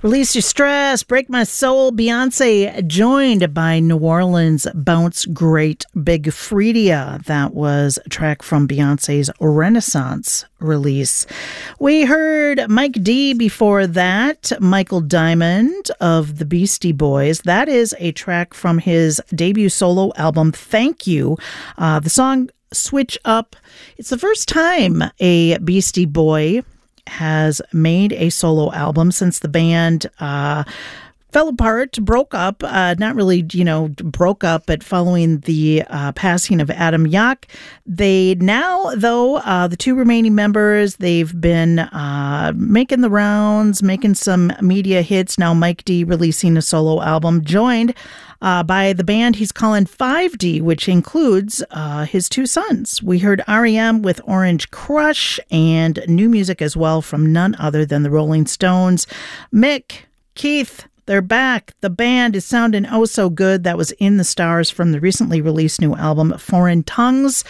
Release Your Stress, Break My Soul. Beyonce joined by New Orleans bounce great Big Freedia. That was a track from Beyonce's Renaissance release. We heard Mike D before that, Michael Diamond of the Beastie Boys. That is a track from his debut solo album, Thank You. The song Switch Up. It's the first time a Beastie Boy has made a solo album since the band fell apart, broke up, not really, broke up, but following the passing of Adam Yauch. They now, though, the two remaining members, they've been making the rounds, making some media hits. Now Mike D releasing a solo album, joined by the band he's calling 5D, which includes his two sons. We heard R.E.M. with Orange Crush, and new music as well from none other than the Rolling Stones. Mick, Keith, they're back. The band is sounding oh so good. That was In the Stars from the recently released new album, Foreign Tongues.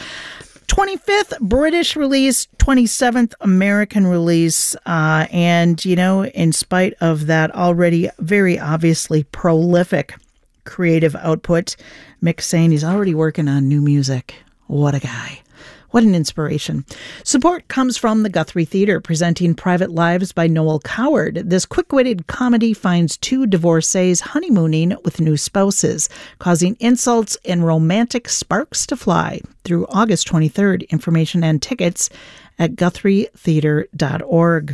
25th British release, 27th American release. And, in spite of that already very obviously prolific creative output, Mick saying he's already working on new music. What a guy. What an inspiration. Support comes from the Guthrie Theatre, presenting Private Lives by Noel Coward. This quick-witted comedy finds two divorcees honeymooning with new spouses, causing insults and romantic sparks to fly. Through August 23rd, information and tickets at guthrietheatre.org.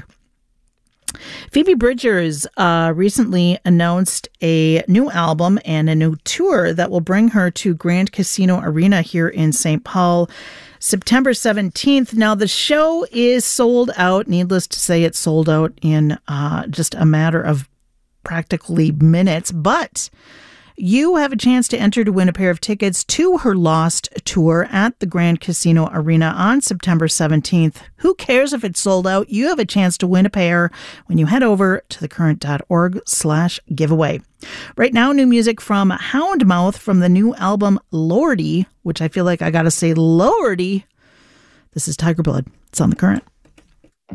Phoebe Bridgers recently announced a new album and a new tour that will bring her to Grand Casino Arena here in St. Paul, September 17th. Now, the show is sold out. Needless to say, it's sold out in just a matter of practically minutes. But you have a chance to enter to win a pair of tickets to her Lost tour at the Grand Casino Arena on September 17th. Who cares if it's sold out? You have a chance to win a pair when you head over to thecurrent.org/giveaway. Right now, new music from Houndmouth from the new album Lordy, which I feel like I gotta say Lordy. This is Tiger Blood. It's on The Current.